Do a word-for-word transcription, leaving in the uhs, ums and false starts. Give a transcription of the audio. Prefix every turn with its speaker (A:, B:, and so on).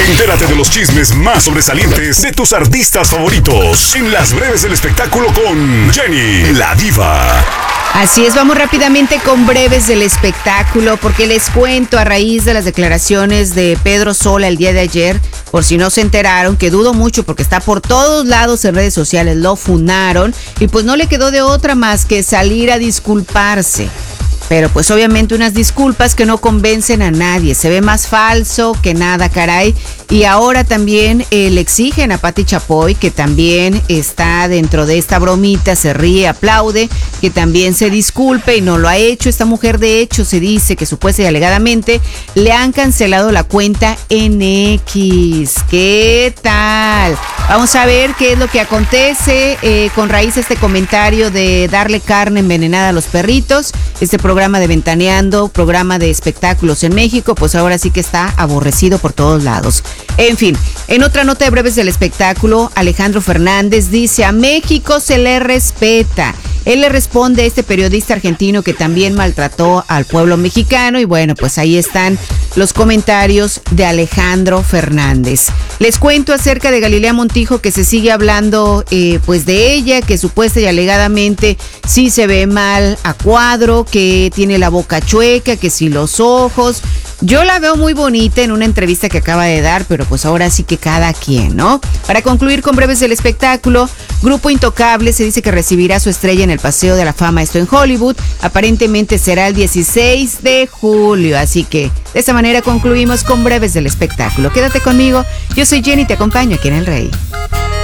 A: Entérate de los chismes más sobresalientes de tus artistas favoritos en Las Breves del Espectáculo con Jenny, la diva.
B: Así es, vamos rápidamente con Breves del Espectáculo, porque les cuento a raíz de las declaraciones de Pedro Sola el día de ayer, por si no se enteraron, que dudo mucho porque está por todos lados en redes sociales, lo funaron y pues no le quedó de otra más que salir a disculparse. Pero pues obviamente unas disculpas que no convencen a nadie, se ve más falso que nada, caray. Y ahora también eh, le exigen a Pati Chapoy, que también está dentro de esta bromita, se ríe, aplaude, que también se disculpe y no lo ha hecho. Esta mujer de hecho se dice que supuesta y alegadamente le han cancelado la cuenta en X. ¿Qué tal? Vamos a ver qué es lo que acontece eh, con raíz a este comentario de darle carne envenenada a los perritos. Este programa de Ventaneando, programa de espectáculos en México, pues ahora sí que está aborrecido por todos lados. En fin, en otra nota de Breves del Espectáculo, Alejandro Fernández dice: a México se le respeta. Él le responde a este periodista argentino que también maltrató al pueblo mexicano y bueno, pues ahí están los comentarios de Alejandro Fernández. Les cuento acerca de Galilea Montijo, que se sigue hablando eh, pues de ella, que supuesta y alegadamente sí se ve mal a cuadro, que tiene la boca chueca, que sí los ojos. Yo la veo muy bonita en una entrevista que acaba de dar, pero pues ahora sí que cada quien, ¿no? Para concluir con Breves del Espectáculo, Grupo Intocable se dice que recibirá su estrella en el Paseo de la Fama, esto en Hollywood. Aparentemente será el dieciséis de julio, así que de esta manera concluimos con Breves del Espectáculo. Quédate conmigo, yo soy Jenny y te acompaño aquí en El Rey.